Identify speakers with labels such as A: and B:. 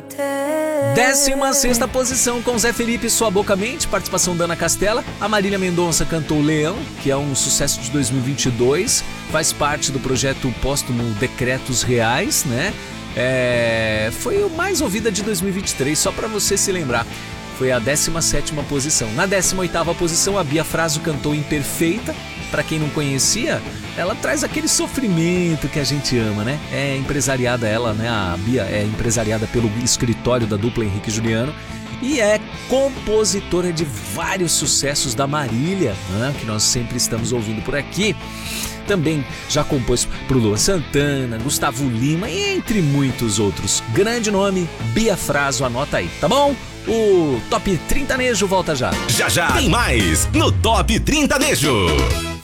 A: 16ª posição com Zé Felipe, Sua Boca Mente, participação da Ana Castela. A Marília Mendonça cantou Leão, que é um sucesso de 2022, faz parte do projeto póstumo Decretos Reais, né? Foi o mais ouvida de 2023, só pra você se lembrar. Foi a 17ª posição. Na 18ª posição, a Bia Fraso cantou Imperfeita. Pra quem não conhecia, ela traz aquele sofrimento que a gente ama, né? É empresariada ela, né? A Bia é empresariada pelo escritório da dupla Henrique e Juliano e é compositora de vários sucessos da Marília, né? Que nós sempre estamos ouvindo por aqui. Também já compôs pro Luan Santana, Gustavo Lima e entre muitos outros. Grande nome, Bia Fraso, anota aí, tá bom? O Top 30 Nejo volta já.
B: Já tem mais no Top 30 Nejo.